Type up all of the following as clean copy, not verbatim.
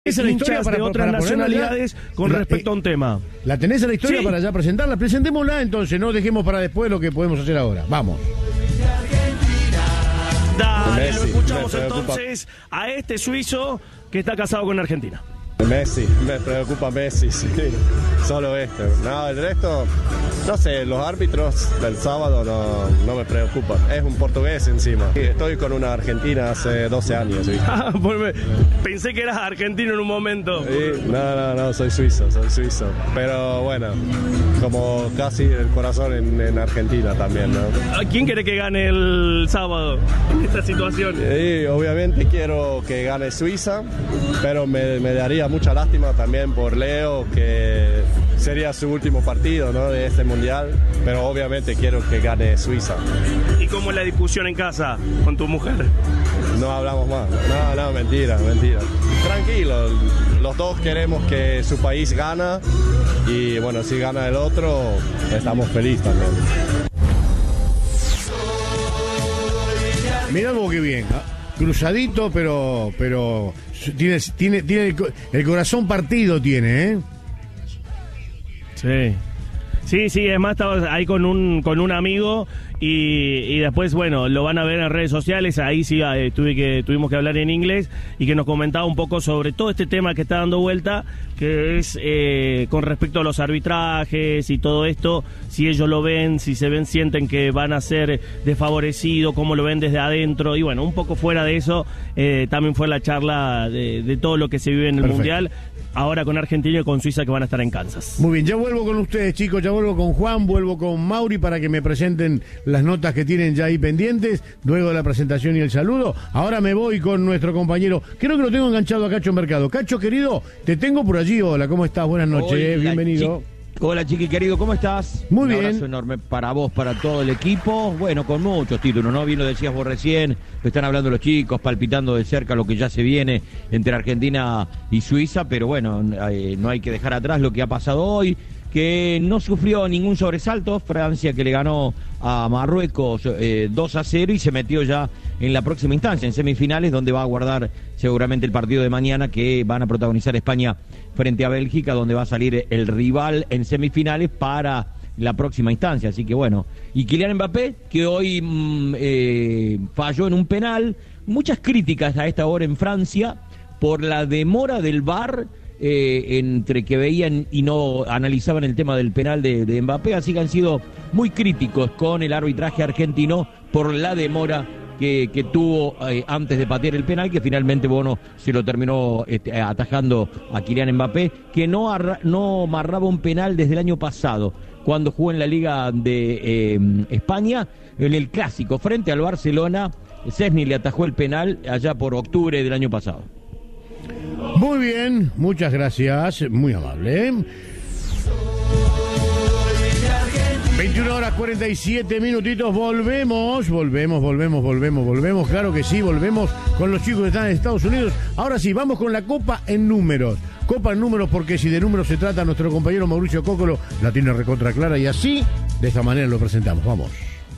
¿Es la historia para otras nacionalidades con respecto a un tema? ¿La tenés en la historia Sí. para ya presentarla? Presentémosla entonces, no dejemos para después lo que podemos hacer ahora. Vamos. Dale, lo escuchamos entonces a este suizo que está casado con Argentina. Messi, me preocupa Messi, sí, solo esto. No, el resto, no sé, los árbitros del sábado no me preocupan. Es un portugués encima. Estoy con una argentina hace 12 años. ¿Sí? Pensé que eras argentino en un momento. Sí, no, soy suizo. Pero bueno, como casi el corazón en Argentina también, ¿no? ¿A quién quiere que gane el sábado en esta situación? Sí, obviamente quiero que gane Suiza, pero me daría mucha lástima también por Leo, que sería su último partido, ¿no?, de este mundial, pero obviamente quiero que gane Suiza. ¿Y cómo es la discusión en casa con tu mujer? No hablamos más. No, mentira. Tranquilo, los dos queremos que su país gana y bueno, si gana el otro, estamos felices también. Mirá vos qué bien, ¿eh? Cruzadito, pero tiene el corazón partido, tiene, ¿eh? Sí, además estaba ahí con un amigo y después, bueno, lo van a ver en redes sociales. Ahí sí tuvimos que hablar en inglés y que nos comentaba un poco sobre todo este tema que está dando vuelta, que es con respecto a los arbitrajes y todo esto, si ellos lo ven, si sienten que van a ser desfavorecidos, cómo lo ven desde adentro. Y bueno, un poco fuera de eso, también fue la charla de todo lo que se vive en el Mundial. Ahora con Argentina y con Suiza, que van a estar en Kansas. Muy bien, ya vuelvo con ustedes, chicos, ya vuelvo con Juan, vuelvo con Mauri para que me presenten las notas que tienen ya ahí pendientes, luego de la presentación y el saludo. Ahora me voy con nuestro compañero, creo que lo tengo enganchado a Cacho Mercado. Cacho, querido, te tengo por allí. Hola, ¿cómo estás? Buenas noches, Hola, bienvenido. Hola, Chiqui, querido, ¿cómo estás? Muy bien. Un abrazo enorme para vos, para todo el equipo. Bueno, con muchos títulos, ¿no? Bien lo decías vos recién, lo están hablando los chicos, palpitando de cerca lo que ya se viene entre Argentina y Suiza, pero bueno, no hay que dejar atrás lo que ha pasado hoy, que no sufrió ningún sobresalto. Francia, que le ganó a Marruecos 2-0 y se metió ya en la próxima instancia, en semifinales, donde va a guardar seguramente el partido de mañana, que van a protagonizar España frente a Bélgica, donde va a salir el rival en semifinales para la próxima instancia. Así que bueno, y Kylian Mbappé, que hoy falló en un penal. Muchas críticas a esta hora en Francia por la demora del VAR, entre que veían y no analizaban el tema del penal de Mbappé, así que han sido muy críticos con el arbitraje argentino por la demora que tuvo antes de patear el penal, que finalmente, bueno, se lo terminó atajando a Kylian Mbappé, que no amarraba un penal desde el año pasado, cuando jugó en la Liga de España, en el Clásico, frente al Barcelona. Szczęsny le atajó el penal allá por octubre del año pasado. Muy bien, muchas gracias, muy amable. 21:47, volvemos, claro que sí, volvemos con los chicos que están en Estados Unidos. Ahora sí, vamos con la Copa en números, porque si de números se trata, nuestro compañero Mauricio Cócolo la tiene recontra clara y así, de esta manera lo presentamos, vamos.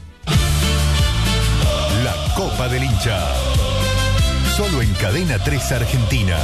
La Copa del Hincha, solo en Cadena 3 Argentina.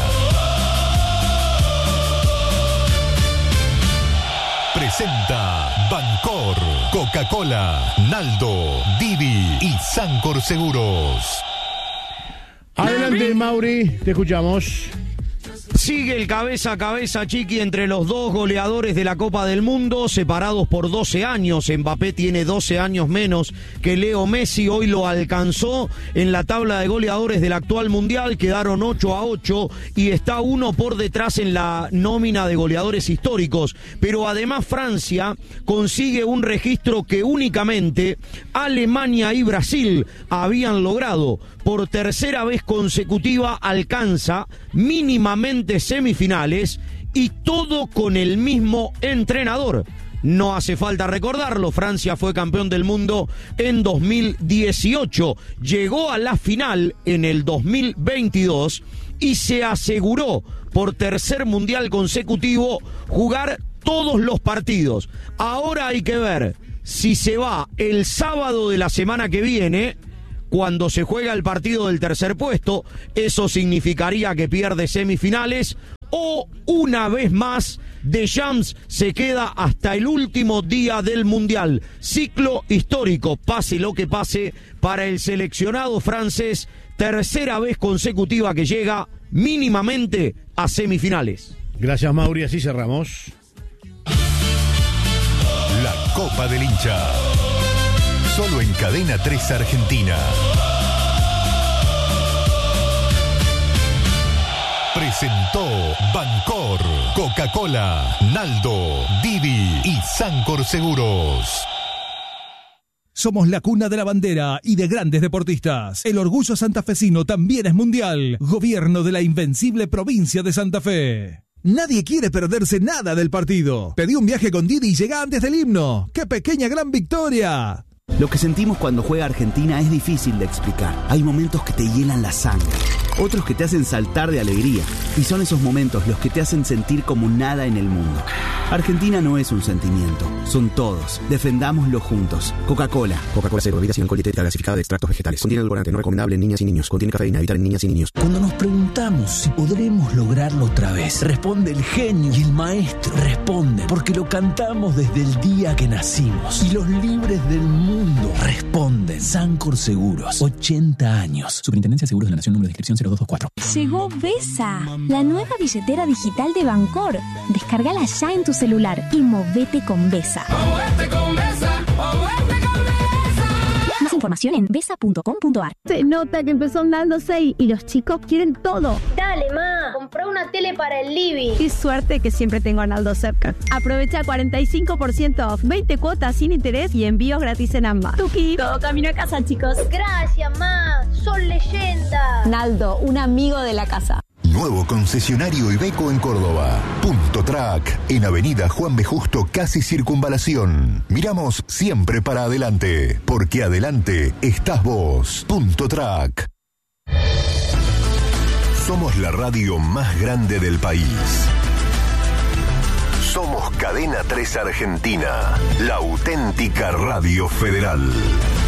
Presenta Bancor, Coca-Cola, Naldo, Didi y Sancor Seguros. Adelante, Mauri, te escuchamos. Sigue el cabeza a cabeza, Chiqui, entre los dos goleadores de la Copa del Mundo, separados por 12 años. Mbappé tiene 12 años menos que Leo Messi. Hoy lo alcanzó en la tabla de goleadores del actual Mundial. Quedaron 8-8 y está uno por detrás en la nómina de goleadores históricos. Pero además Francia consigue un registro que únicamente Alemania y Brasil habían logrado. Por tercera vez consecutiva alcanza mínimamente semifinales, y todo con el mismo entrenador. No hace falta recordarlo, Francia fue campeón del mundo en 2018, llegó a la final en el 2022 y se aseguró por tercer mundial consecutivo jugar todos los partidos. Ahora hay que ver si se va el sábado de la semana que viene cuando se juega el partido del tercer puesto, eso significaría que pierde semifinales, o una vez más Deschamps se queda hasta el último día del Mundial. Ciclo histórico, pase lo que pase, para el seleccionado francés, tercera vez consecutiva que llega mínimamente a semifinales. Gracias, Mauri, así cerramos. La Copa del Hincha. Solo en Cadena 3 Argentina. Presentó Bancor, Coca-Cola, Naldo, Didi y Sancor Seguros. Somos la cuna de la bandera y de grandes deportistas. El orgullo santafesino también es mundial. Gobierno de la invencible provincia de Santa Fe. Nadie quiere perderse nada del partido. Pedí un viaje con Didi y llega antes del himno. ¡Qué pequeña gran victoria! Lo que sentimos cuando juega Argentina es difícil de explicar. Hay momentos que te hielan la sangre, otros que te hacen saltar de alegría. Y son esos momentos los que te hacen sentir como nada en el mundo. Argentina no es un sentimiento, son todos. Defendámoslo juntos. Coca-Cola. Coca-Cola Cero, bebida sin alcohol y dietética gasificada de extractos vegetales. Contiene edulcorante, no recomendable en niñas y niños. Contiene cafeína, evitar en niñas y niños. Cuando nos preguntamos si podremos lograrlo otra vez, responde el genio y el maestro. Responden porque lo cantamos desde el día que nacimos. Y los libres del mundo responden. Sancor Seguros, 80 años. Superintendencia de Seguros de la Nación, número de inscripción 0224. Llegó Vesa, la nueva billetera digital de Bancor. Descárgala ya en tu celular y movete con Vesa. Más información en vesa.com.ar. Se nota que empezó Naldo 6 y los chicos quieren todo. Dale, ma, comprá una tele para el living. Qué suerte que siempre tengo a Naldo cerca. Aprovecha 45% off, 20 cuotas sin interés y envíos gratis en ambas. Tuki, todo camino a casa, chicos. Gracias, ma, son leyendas. Naldo, un amigo de la casa. Nuevo concesionario Iveco en Córdoba. Punto Track, en Avenida Juan B. Justo, casi Circunvalación. Miramos siempre para adelante, porque adelante estás vos. Punto Track. Somos la radio más grande del país. Somos Cadena 3 Argentina, la auténtica radio federal.